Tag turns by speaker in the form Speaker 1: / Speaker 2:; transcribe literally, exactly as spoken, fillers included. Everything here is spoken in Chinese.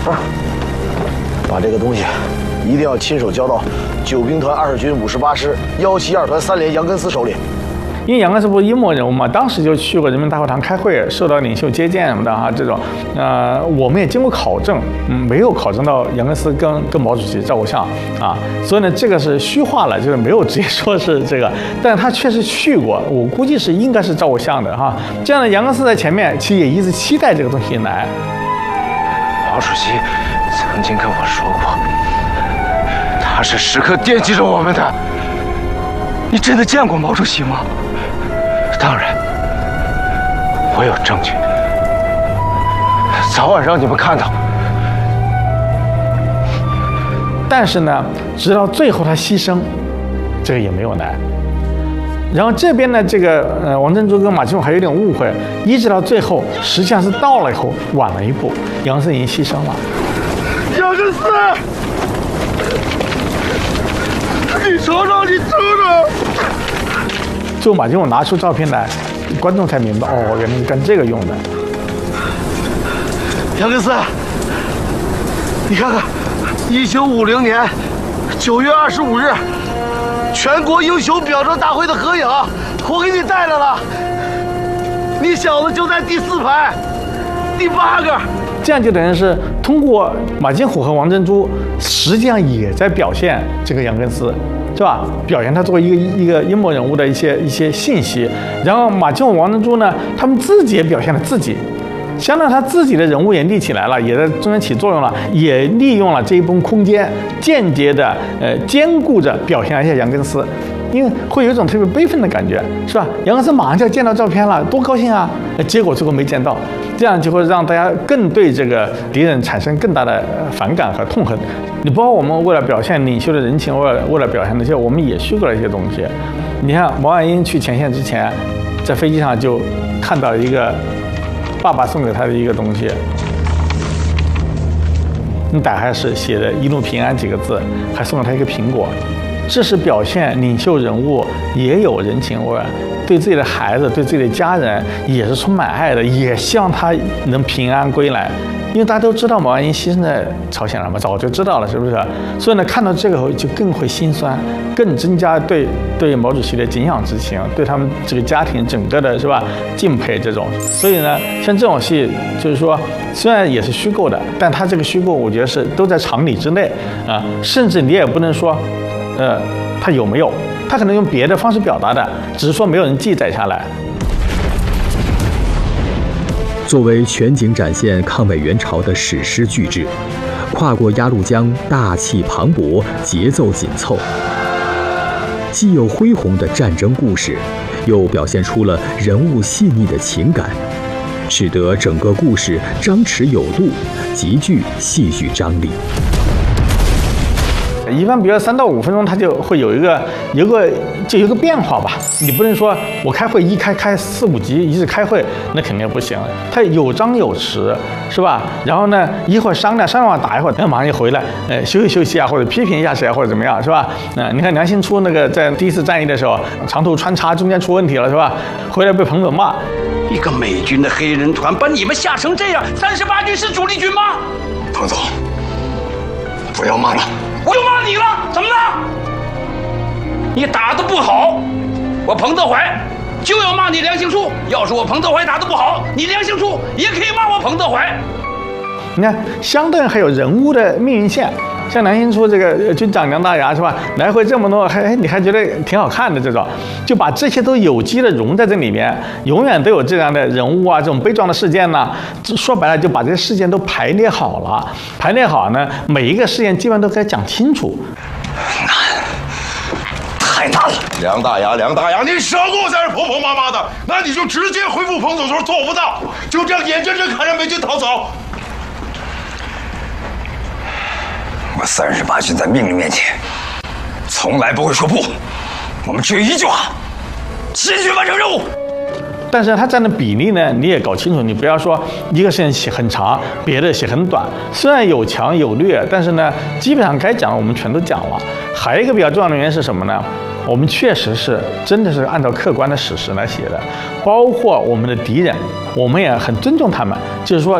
Speaker 1: 啊，把这个东西一定要亲手交到九兵团二军五十八师幺七二团三连杨根思手里。
Speaker 2: 因为杨根思不是阴谋人物嘛，当时就去过人民大会堂开会，受到领袖接见什么的哈，这种，呃，我们也经过考证，嗯，没有考证到杨根思跟跟毛主席照过相啊，所以呢，这个是虚化了，就是没有直接说是这个，但他确实去过，我估计是应该是照过相的哈。这样的杨根思在前面，其实也一直期待这个东西来。
Speaker 3: 毛主席曾经跟我说过，他是时刻惦记着我们的。你真的见过毛主席吗？当然，我有证据，早晚让你们看到。
Speaker 2: 但是呢，直到最后他牺牲，这个也没有来。然后这边呢，这个呃王珍珠跟马金虎还有点误会，一直到最后，实际上是到了以后晚了一步，杨根思已经牺牲了。
Speaker 3: 杨根思，你瞅瞅，你瞅瞅。
Speaker 2: 最后马金虎拿出照片来，观众才明白，哦，原来是干这个用的。
Speaker 1: 杨根思，你看看，一九五零年九月二十五日，全国英雄表彰大会的合影，我给你带来了。你小子就在第四排，第八个。
Speaker 2: 这样就等于是通过马金虎和王珍珠，实际上也在表现这个杨根思。是吧？表现他作为一个一个阴谋人物的一些一些信息，然后马金虎、王珍珠呢，他们自己也表现了自己，相当于他自己的人物也立起来了，也在中间起作用了，也利用了这一部分空间，间接的呃兼顾着表现一下杨根思，因为会有一种特别悲愤的感觉，是吧？杨根思马上就要见到照片了，多高兴啊！结果最后没见到，这样就会让大家更对这个敌人产生更大的反感和痛恨。你包括我们为了表现领袖的人情，为了为了表现那些，我们也虚构了一些东西。你看毛岸英去前线之前，在飞机上就看到一个爸爸送给他的一个东西，你打开是写的一路平安几个字，还送了他一个苹果。这是表现领袖人物也有人情味，对自己的孩子、对自己的家人也是充满爱的，也希望他能平安归来。因为大家都知道毛岸英牺牲在朝鲜了嘛，早就知道了，是不是？所以呢，看到这个就更会心酸，更增加对对毛主席的敬仰之情，对他们这个家庭整个的是吧敬佩这种。所以呢，像这种戏，就是说虽然也是虚构的，但它这个虚构，我觉得是都在常理之内啊，甚至你也不能说。呃，他有没有？他可能用别的方式表达的，只是说没有人记载下来。
Speaker 4: 作为全景展现抗美援朝的史诗巨制，跨过鸭绿江，大气磅礴，节奏紧凑，既有恢宏的战争故事，又表现出了人物细腻的情感，使得整个故事张弛有度，极具戏剧张力。
Speaker 2: 一般比如三到五分钟，它就会有一个有一个就有一个变化吧。你不能说我开会一开开四五集，一直开会，那肯定不行。它有张有弛，是吧？然后呢，一会儿商量商量完打一会儿，哎，马上就回来，呃，休息休息啊，或者批评一下谁啊，或者怎么样，是吧？嗯、呃，你看梁兴初那个在第一次战役的时候，长途穿插中间出问题了，是吧？回来被彭总骂，
Speaker 5: 一个美军的黑人团把你们吓成这样，三十八军是主力军吗？
Speaker 3: 彭总，不要骂了。
Speaker 5: 我又骂你了，怎么了？你打得不好，我彭德怀就要骂你梁兴初。要是我彭德怀打得不好，你梁兴初也可以骂我彭德怀。
Speaker 2: 你看，相对还有人物的命运线，像梁兴初这个军长梁大牙是吧？来回这么多，还你还觉得挺好看的这种，就把这些都有机的融在这里面，永远都有这样的人物啊，这种悲壮的事件呢。说白了，就把这些事件都排列好了，排列好呢，每一个事件基本上都该讲清楚。
Speaker 5: 难，太难了。
Speaker 3: 梁大牙，梁大牙，你少给我在这婆婆妈妈的，那你就直接回复彭总说做不到，就这样眼睁睁看着美军逃走。
Speaker 5: 我三十八军在命令面前，从来不会说不。我们只有一句话：继续完成任务。
Speaker 2: 但是它占的比例呢，你也搞清楚，你不要说一个事情写很长，别的写很短。虽然有强有劣，但是呢，基本上该讲的我们全都讲了。还有一个比较重要的原因是什么呢？我们确实是真的是按照客观的史实来写的，包括我们的敌人，我们也很尊重他们，就是说